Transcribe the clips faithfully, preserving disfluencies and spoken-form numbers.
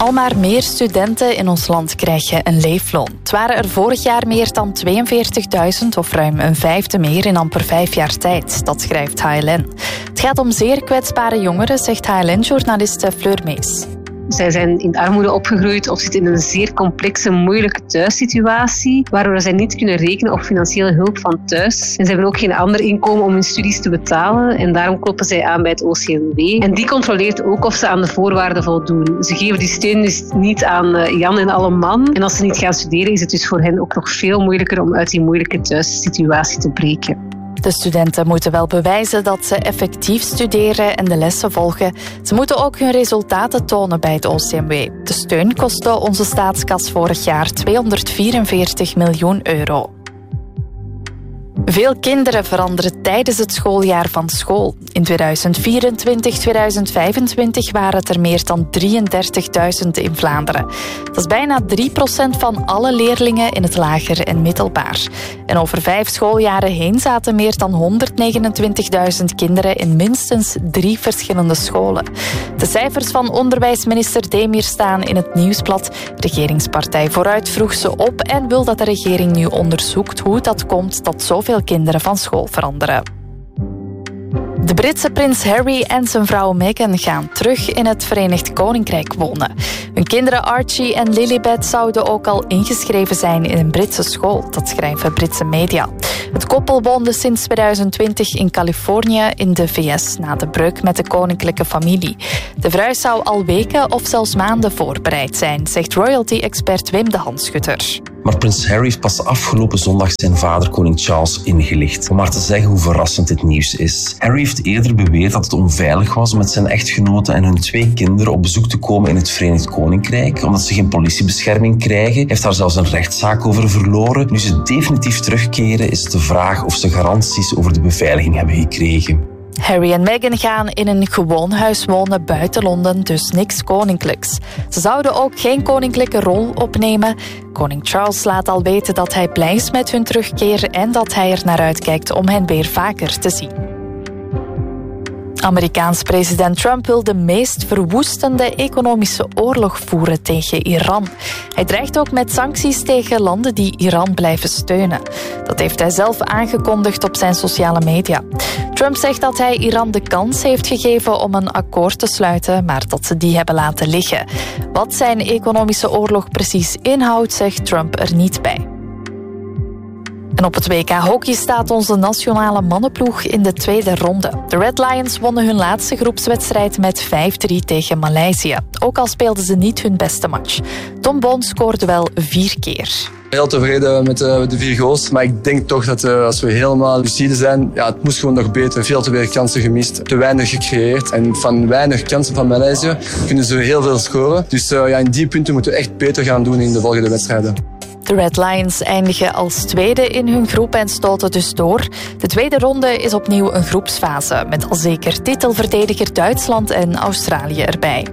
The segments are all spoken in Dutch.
Al maar meer studenten in ons land krijgen een leefloon. Het waren er vorig jaar meer dan tweeënveertigduizend, of ruim een vijfde meer in amper vijf jaar tijd. Dat schrijft H L N. Het gaat om zeer kwetsbare jongeren, zegt H L N-journaliste Fleur Mees. Zij zijn in armoede opgegroeid of zitten in een zeer complexe, moeilijke thuissituatie, waardoor zij niet kunnen rekenen op financiële hulp van thuis. En ze hebben ook geen ander inkomen om hun studies te betalen. En daarom kloppen zij aan bij het O C M W. En die controleert ook of ze aan de voorwaarden voldoen. Ze geven die steun dus niet aan Jan en alle man. En als ze niet gaan studeren, is het dus voor hen ook nog veel moeilijker om uit die moeilijke thuissituatie te breken. De studenten moeten wel bewijzen dat ze effectief studeren en de lessen volgen. Ze moeten ook hun resultaten tonen bij het O C M W. De steun kostte onze staatskas vorig jaar tweehonderdvierenveertig miljoen euro. Veel kinderen veranderen tijdens het schooljaar van school. In tweeduizend vierentwintig tweeduizend vijfentwintig waren het er meer dan drieëndertigduizend in Vlaanderen. Dat is bijna drie procent van alle leerlingen in het lager en middelbaar. En over vijf schooljaren heen zaten meer dan honderdnegenentwintigduizend kinderen in minstens drie verschillende scholen. De cijfers van onderwijsminister Demir staan in het Nieuwsblad. Regeringspartij Vooruit vroeg ze op en wil dat de regering nu onderzoekt hoe dat komt dat zoveel kinderen van school veranderen. De Britse prins Harry en zijn vrouw Meghan gaan terug in het Verenigd Koninkrijk wonen. Hun kinderen Archie en Lilibet zouden ook al ingeschreven zijn in een Britse school, dat schrijven Britse media. Het koppel woonde sinds tweeduizend twintig in Californië in de V S na de breuk met de koninklijke familie. De verhuis zou al weken of zelfs maanden voorbereid zijn, zegt royalty-expert Wim de Hanschutter. Maar prins Harry heeft pas afgelopen zondag zijn vader koning Charles ingelicht. Om maar te zeggen hoe verrassend dit nieuws is. Harry heeft eerder beweerd dat het onveilig was om met zijn echtgenote en hun twee kinderen op bezoek te komen in het Verenigd Koninkrijk, omdat ze geen politiebescherming krijgen. Hij heeft daar zelfs een rechtszaak over verloren. Nu ze definitief terugkeren, is het de vraag of ze garanties over de beveiliging hebben gekregen. Harry en Meghan gaan in een gewoon huis wonen buiten Londen, dus niks koninklijks. Ze zouden ook geen koninklijke rol opnemen. Koning Charles laat al weten dat hij blij is met hun terugkeer en dat hij er naar uitkijkt om hen weer vaker te zien. Amerikaans president Trump wil de meest verwoestende economische oorlog voeren tegen Iran. Hij dreigt ook met sancties tegen landen die Iran blijven steunen. Dat heeft hij zelf aangekondigd op zijn sociale media. Trump zegt dat hij Iran de kans heeft gegeven om een akkoord te sluiten, maar dat ze die hebben laten liggen. Wat zijn economische oorlog precies inhoudt, zegt Trump er niet bij. En op het W K hockey staat onze nationale mannenploeg in de tweede ronde. De Red Lions wonnen hun laatste groepswedstrijd met vijf drie tegen Maleisië. Ook al speelden ze niet hun beste match. Tom Boon scoorde wel vier keer. Heel tevreden met de, de vier goals. Maar ik denk toch dat uh, als we helemaal lucide zijn, ja, het moest gewoon nog beter. Veel te veel kansen gemist, te weinig gecreëerd. En van weinig kansen van Maleisië kunnen ze heel veel scoren. Dus uh, ja, in die punten moeten we echt beter gaan doen in de volgende wedstrijden. De Red Lions eindigen als tweede in hun groep en stoten dus door. De tweede ronde is opnieuw een groepsfase, met al zeker titelverdediger Duitsland en Australië erbij.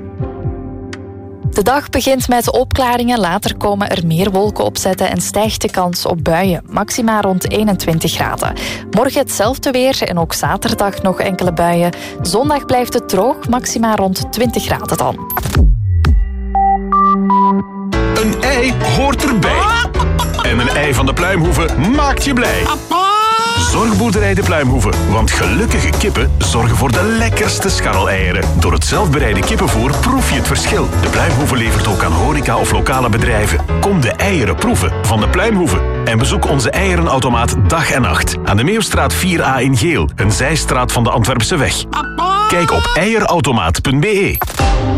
De dag begint met opklaringen, later komen er meer wolken opzetten en stijgt de kans op buien, maxima rond eenentwintig graden. Morgen hetzelfde weer en ook zaterdag nog enkele buien. Zondag blijft het droog, maxima rond twintig graden dan. Een ei hoort erbij. En een ei van de Pluimhoeve maakt je blij. Zorgboerderij de Pluimhoeve, want gelukkige kippen zorgen voor de lekkerste scharreleieren. Door het zelfbereide kippenvoer proef je het verschil. De Pluimhoeve levert ook aan horeca of lokale bedrijven. Kom de eieren proeven van de Pluimhoeve. En bezoek onze eierenautomaat dag en nacht. Aan de Meeuwstraat vier A in Geel, een zijstraat van de Antwerpse weg. Kijk op eierautomaat punt be.